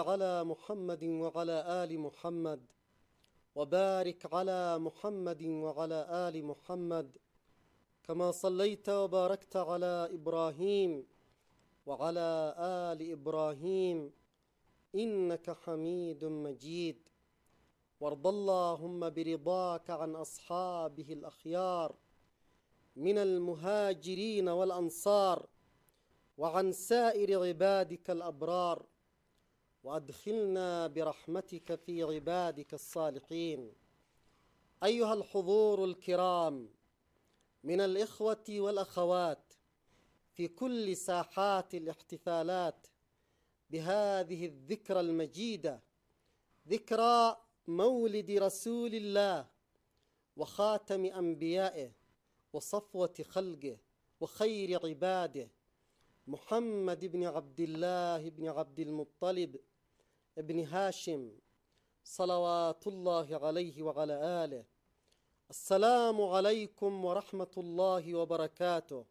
على محمد وعلى آل محمد وبارك على محمد وعلى آل محمد كما صليت وباركت على إبراهيم وعلى آل إبراهيم إنك حميد مجيد. وارض اللهم برضاك عن أصحابه الأخيار من المهاجرين والأنصار وعن سائر عبادك الأبرار، وأدخلنا برحمتك في عبادك الصالحين. أيها الحضور الكرام من الإخوة والأخوات في كل ساحات الاحتفالات بهذه الذكرى المجيدة، ذكرى مولد رسول الله وخاتم أنبيائه وصفوة خلقه وخير عباده، محمد بن عبد الله بن عبد المطلب ابن هاشم صلوات الله عليه وعلى آله. السلام عليكم ورحمة الله وبركاته.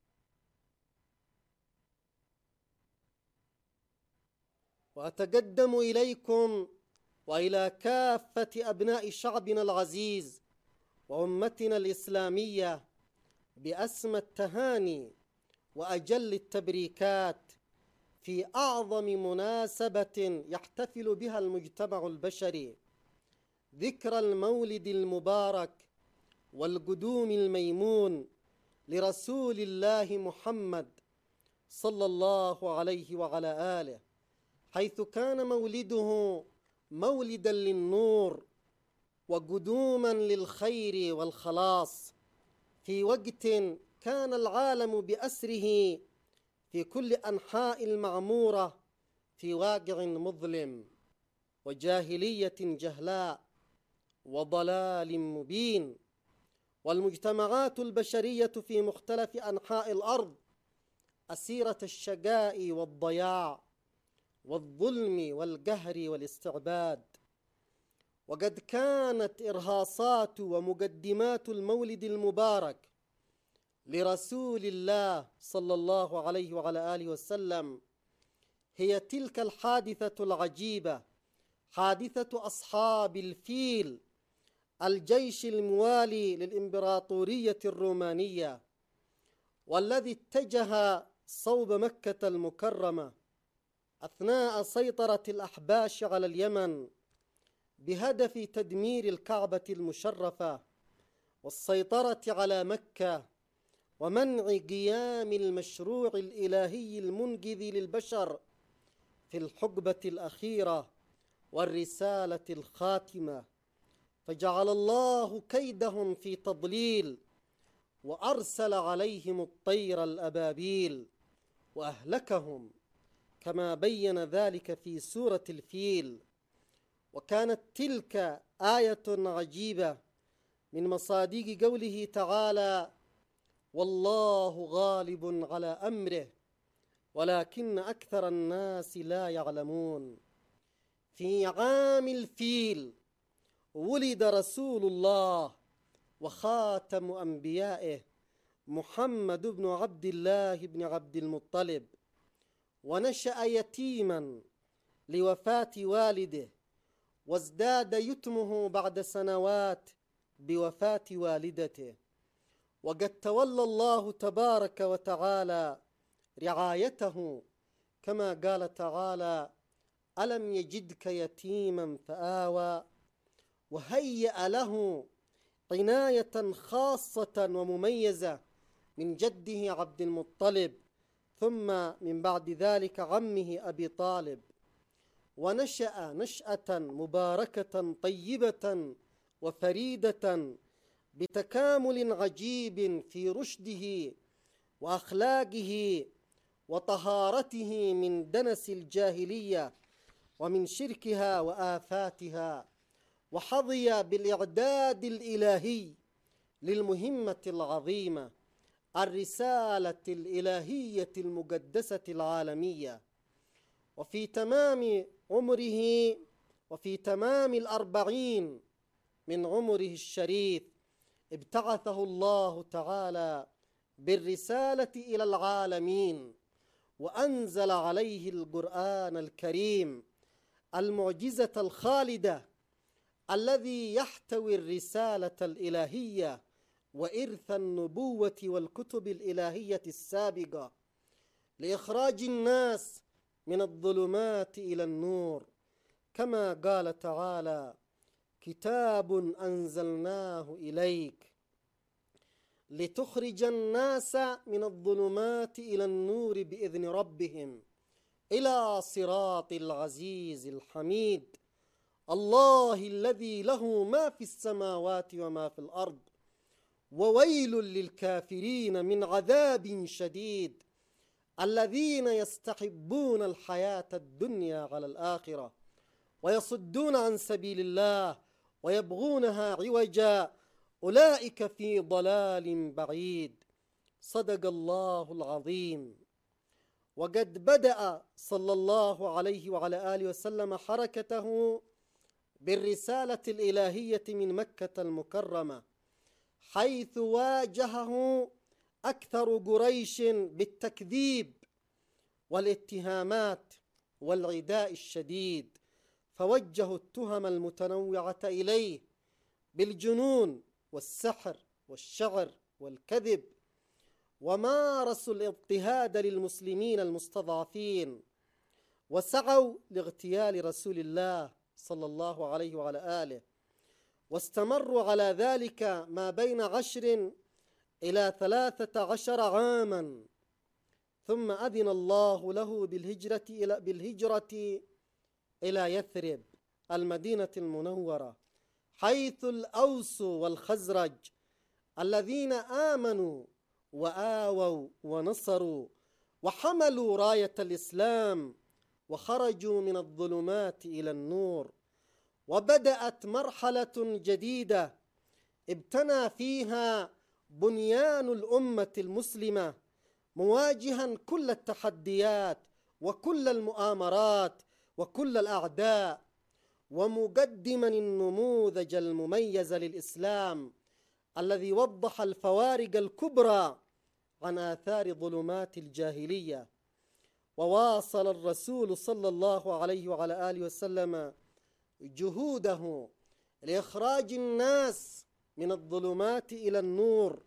وأتقدم إليكم وإلى كافة أبناء شعبنا العزيز وأمتنا الإسلامية بأسمى التهاني وأجل التبريكات في أعظم مناسبة يحتفل بها المجتمع البشري، ذكرى المولد المبارك والقدوم الميمون لرسول الله محمد صلى الله عليه وعلى آله، حيث كان مولده مولدا للنور وقدوما للخير والخلاص في وقت كان العالم بأسره في كل أنحاء المعمورة في واقع مظلم وجاهلية جهلاء وضلال مبين، والمجتمعات البشرية في مختلف أنحاء الأرض أسيرة الشقاء والضياع والظلم والقهر والاستعباد. وقد كانت إرهاصات ومقدمات المولد المبارك لرسول الله صلى الله عليه وعلى آله وسلم هي تلك الحادثة العجيبة، حادثة أصحاب الفيل، الجيش الموالي للإمبراطورية الرومانية، والذي اتجه صوب مكة المكرمة أثناء سيطرة الأحباش على اليمن بهدف تدمير الكعبة المشرفة والسيطرة على مكة ومنع قيام المشروع الإلهي المنقذ للبشر في الحقبة الأخيرة والرسالة الخاتمة، فجعل الله كيدهم في تضليل وأرسل عليهم الطير الأبابيل وأهلكهم كما بين ذلك في سورة الفيل. وكانت تلك آية عجيبة من مصادق قوله تعالى: والله غالب على أمره ولكن أكثر الناس لا يعلمون. في عام الفيل ولد رسول الله وخاتم أنبيائه محمد بن عبد الله بن عبد المطلب، ونشأ يتيما لوفاة والده، وازداد يتمه بعد سنوات بوفاة والدته. وقد تولى الله تبارك وتعالى رعايته كما قال تعالى: ألم يجدك يتيما فآوى، وهيأ له عناية خاصة ومميزة من جده عبد المطلب، ثم من بعد ذلك عمه أبي طالب. ونشأ نشأة مباركة طيبة وفريدة بتكامل عجيب في رشده وأخلاقه وطهارته من دنس الجاهلية ومن شركها وآفاتها، وحظي بالإعداد الإلهي للمهمة العظيمة، الرسالة الإلهية المقدسة العالمية. وفي تمام عمره وفي تمام 40 من عمره الشريف ابتعثه الله تعالى بالرسالة إلى العالمين، وأنزل عليه القرآن الكريم المعجزة الخالدة الذي يحتوي الرسالة الإلهية وإرث النبوة والكتب الإلهية السابقة لإخراج الناس من الظلمات إلى النور، كما قال تعالى: كتاب أنزلناه إليك لتخرج الناس من الظلمات إلى النور بإذن ربهم إلى صراط العزيز الحميد، الله الذي له ما في السماوات وما في الأرض، وويل للكافرين من عذاب شديد، الذين يستحبون الحياة الدنيا على الآخرة ويصدون عن سبيل الله ويبغونها عوجا، أولئك في ضلال بعيد. صدق الله العظيم. وقد بدأ صلى الله عليه وعلى آله وسلم حركته بالرسالة الإلهية من مكة المكرمة، حيث واجهه أكثر قريش بالتكذيب والاتهامات والعداء الشديد، فوجهوا التهم المتنوعة إليه بالجنون والسحر والشعر والكذب، ومارسوا الاضطهاد للمسلمين المستضعفين، وسعوا لاغتيال رسول الله صلى الله عليه وعلى آله، واستمروا على ذلك ما بين 10 إلى 13 عاما، ثم أذن الله له بالهجرة إلى يثرب المدينة المنورة، حيث الأوس والخزرج الذين آمنوا وآووا ونصروا وحملوا راية الإسلام وخرجوا من الظلمات إلى النور. وبدأت مرحلة جديدة ابتنى فيها بنيان الأمة المسلمة، مواجها كل التحديات وكل المؤامرات وكل الأعداء، ومقدما النموذج المميز للإسلام الذي وضح الفوارق الكبرى عن آثار ظلمات الجاهلية. وواصل الرسول صلى الله عليه وعلى آله وسلم جهوده لإخراج الناس من الظلمات إلى النور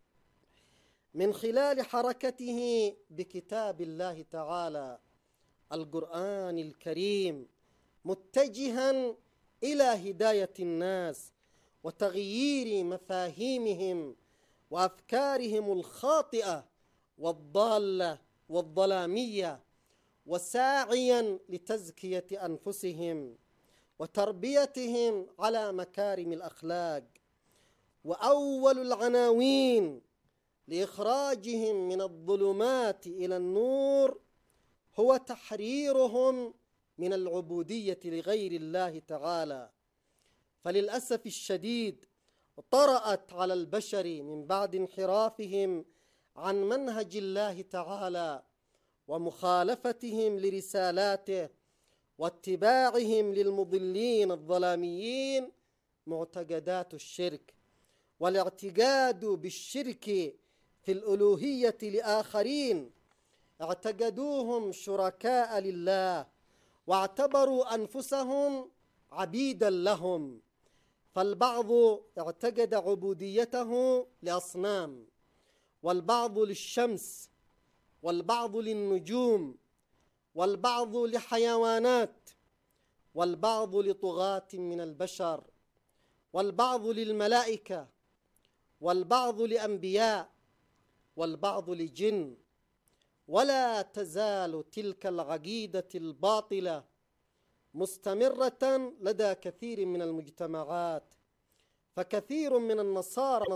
من خلال حركته بكتاب الله تعالى القرآن الكريم، متجها إلى هداية الناس وتغيير مفاهيمهم وأفكارهم الخاطئة والضالة والظلامية، وساعيا لتزكية أنفسهم وتربيتهم على مكارم الأخلاق. وأول العناوين لإخراجهم من الظلمات إلى النور هو تحريرهم من العبودية لغير الله تعالى. فللأسف الشديد طرأت على البشر من بعد انحرافهم عن منهج الله تعالى ومخالفتهم لرسالاته واتباعهم للمضلين الظلاميين معتقدات الشرك، والاعتقاد بالشرك في الألوهية لآخرين اعتقدوهم شركاء لله، واعتبروا أنفسهم عبيدا لهم. فالبعض اعتقد عبوديته لأصنام، والبعض للشمس، والبعض للنجوم، والبعض لحيوانات، والبعض لطغاة من البشر، والبعض للملائكة، والبعض لأنبياء، والبعض لجن. ولا تزال تلك العقيدة الباطلة مستمرة لدى كثير من المجتمعات، فكثير من النصارى